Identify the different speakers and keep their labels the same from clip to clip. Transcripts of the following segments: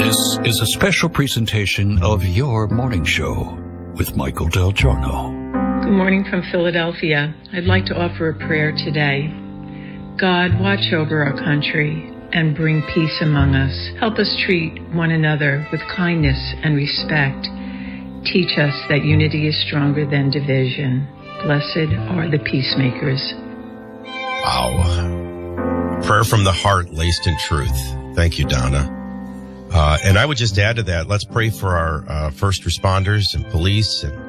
Speaker 1: This is a special presentation of Your Morning Show with Michael Del Giorno.
Speaker 2: Good morning from Philadelphia. I'd like to offer a prayer today. God, watch over our country and bring peace among us. Help us treat one another with kindness and respect. Teach us that unity is stronger than division. Blessed are the peacemakers.
Speaker 3: Wow. Prayer from the heart laced in truth. Thank you, Donna. And I would just add to that, let's pray for our first responders and police and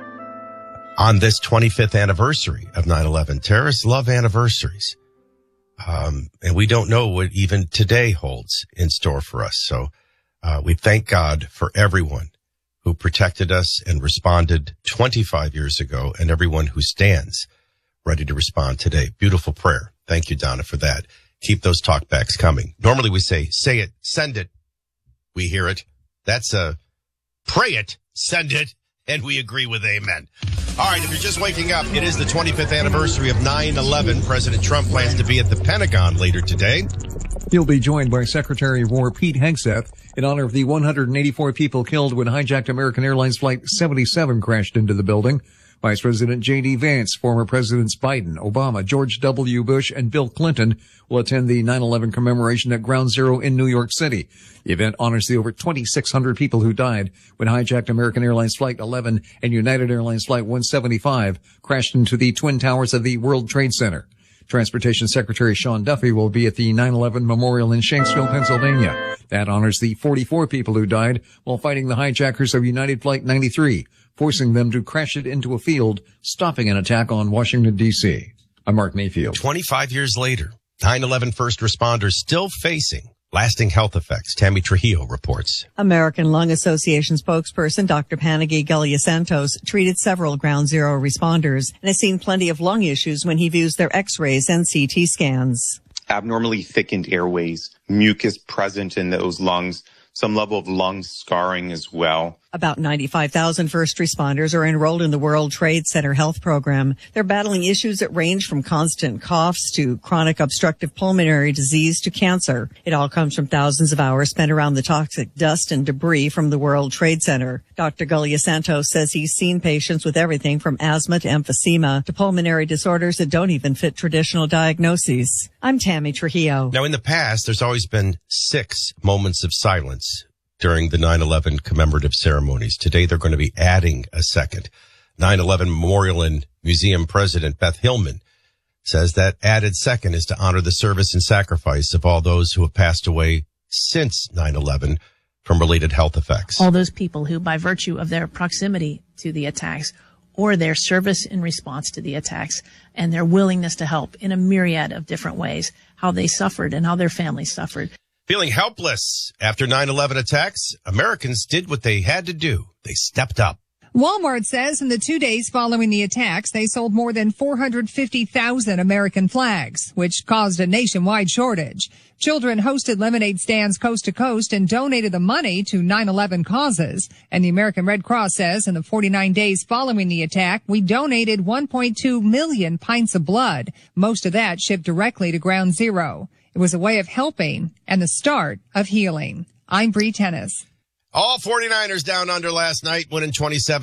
Speaker 3: on this 25th anniversary of 9/11. Terrorists love anniversaries. And we don't know what even today holds in store for us. So we thank God for everyone who protected us and responded 25 years ago and everyone who stands ready to respond today. Beautiful prayer. Thank you, Donna, for that. Keep those talkbacks coming. Normally we say it, send it. We hear it. That's pray it, send it, and we agree with amen. All right, if you're just waking up, it is the 25th anniversary of 9/11. President Trump plans to be at the Pentagon later today.
Speaker 4: He'll be joined by Secretary of War Pete Hegseth in honor of the 184 people killed when hijacked American Airlines Flight 77 crashed into the building. Vice President J.D. Vance, former Presidents Biden, Obama, George W. Bush, and Bill Clinton will attend the 9/11 commemoration at Ground Zero in New York City. The event honors the over 2,600 people who died when hijacked American Airlines Flight 11 and United Airlines Flight 175 crashed into the Twin Towers of the World Trade Center. Transportation Secretary Sean Duffy will be at the 9/11 Memorial in Shanksville, Pennsylvania. That honors the 44 people who died while fighting the hijackers of United Flight 93, forcing them to crash it into a field, stopping an attack on Washington, D.C. I'm Mark Mayfield.
Speaker 3: 25 years later, 9/11 first responders still facing lasting health effects. Tammy Trujillo reports.
Speaker 5: American Lung Association spokesperson Dr. Panaghi Galiasantos treated several Ground Zero responders and has seen plenty of lung issues when he views their x-rays and CT scans.
Speaker 6: Abnormally thickened airways, mucus present in those lungs, some level of lung scarring as well.
Speaker 5: About 95,000 first responders are enrolled in the World Trade Center health program. They're battling issues that range from constant coughs to chronic obstructive pulmonary disease to cancer. It all comes from thousands of hours spent around the toxic dust and debris from the World Trade Center. Dr. Galiasantos says he's seen patients with everything from asthma to emphysema to pulmonary disorders that don't even fit traditional diagnoses. I'm Tammy Trujillo.
Speaker 3: Now, in the past, there's always been 6 moments of silence during the 9/11 commemorative ceremonies. Today, they're going to be adding a second. 9/11 Memorial and Museum President Beth Hillman says that added second is to honor the service and sacrifice of all those who have passed away since 9/11 from related health effects.
Speaker 7: All those people who, by virtue of their proximity to the attacks or their service in response to the attacks and their willingness to help in a myriad of different ways, how they suffered and how their families suffered.
Speaker 3: Feeling helpless after 9/11 attacks, Americans did what they had to do. They stepped up.
Speaker 8: Walmart says in the 2 days following the attacks, they sold more than 450,000 American flags, which caused a nationwide shortage. Children hosted lemonade stands coast to coast and donated the money to 9/11 causes. And the American Red Cross says in the 49 days following the attack, we donated 1.2 million pints of blood. Most of that shipped directly to Ground Zero. It was a way of helping and the start of healing. I'm Bree Tennis.
Speaker 3: All 49ers down under last night, winning 27.